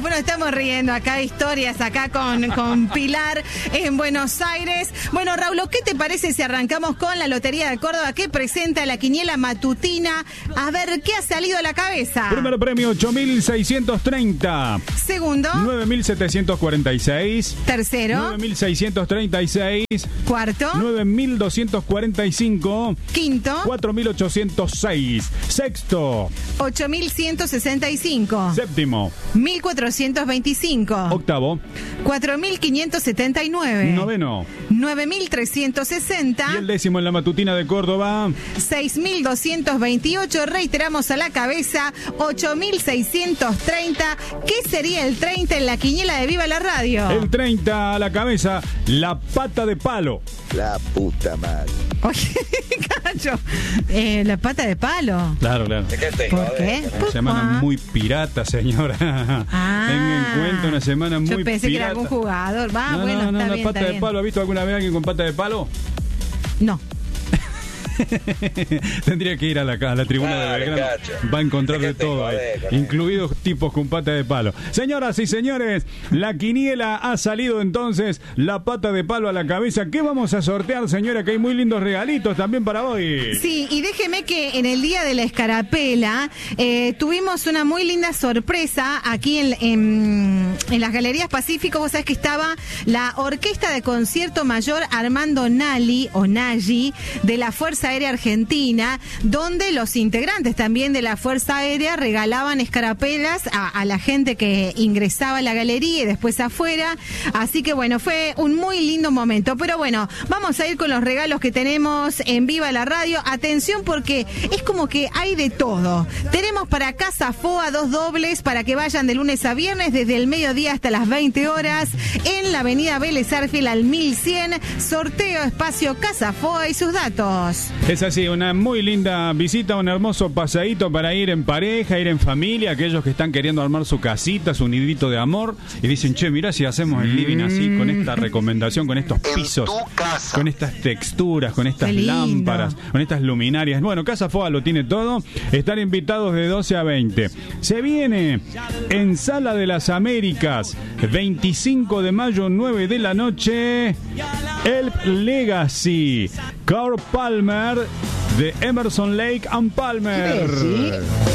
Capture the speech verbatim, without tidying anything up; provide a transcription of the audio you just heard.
después nos estamos riendo acá, historias acá con, con Pilar en Buenos Aires. Bueno, Raúl, ¿qué te parece si arrancamos con la Lotería de Córdoba que presenta la quiniela matutina? A ver, ¿qué ha salido a la cabeza? Primer premio, ocho mil seiscientos treinta. Segundo, nueve mil setecientos cuarenta y seis. tercero, nueve mil seiscientos treinta y seis. cuarto, nueve mil doscientos cuarenta y cinco. quinto, cuatro mil ochocientos seis. Sexto, ocho mil ciento sesenta y cinco. séptimo, mil cuatrocientos veinticinco. octavo, cuatro mil quinientos setenta y nueve. noveno nueve mil trescientos sesenta. y el décimo en la matutina de Córdoba. seis mil doscientos veintiocho. Reiteramos a la cabeza, ocho mil seiscientos treinta. ¿Qué sería el treinta en la quiniela de Viva la Radio? El treinta a la cabeza, la pata de palo. La puta madre. Oye, Cacho, eh, la pata de palo. Claro, claro. ¿Por qué? Una semana muy pirata, señora. Ah, Tenga en cuenta una semana muy pirata. Yo pensé pirata. que era algún jugador. Va, no, bueno, no, no, está la bien, pata está de bien. palo. ¿Ha visto alguna vez a alguien con pata de palo? No. Tendría que ir a la, a la tribuna Dale, de Belgrano. Cacho. Va a encontrar de Déjate todo ahí, joder con incluidos tipos con pata de palo. Señoras y señores, la quiniela ha salido entonces, la pata de palo a la cabeza. ¿Qué vamos a sortear, señora? Que hay muy lindos regalitos también para hoy. Sí, y déjeme que en el día de la escarapela eh, tuvimos una muy linda sorpresa aquí en, en, en las Galerías Pacífico. Vos sabés que estaba la Orquesta de Concierto Mayor Armando Nali, o Nagy, de la Fuerza Aérea Argentina, donde los integrantes también de la Fuerza Aérea regalaban escarapelas a, a la gente que ingresaba a la galería y después afuera. Así que bueno, fue un muy lindo momento. Pero bueno, vamos a ir con los regalos que tenemos en Viva la Radio. Atención, porque es como que hay de todo. Tenemos para Casa Foa dos dobles para que vayan de lunes a viernes desde el mediodía hasta las veinte horas en la avenida Vélez Arfiel al mil cien. Sorteo espacio Casa Foa y sus datos. Es así, una muy linda visita, un hermoso paseíto para ir en pareja, ir en familia, aquellos que están queriendo armar su casita, su nidito de amor, y dicen, che, mirá si hacemos el living así, con esta recomendación, con estos pisos, con estas texturas, con estas lámparas, con estas luminarias. Bueno, Casa Foa lo tiene todo. Están invitados de doce a veinte. Se viene en Sala de las Américas, veinticinco de mayo, nueve de la noche, el Legacy, Carl Palmer, de Emerson Lake and Palmer.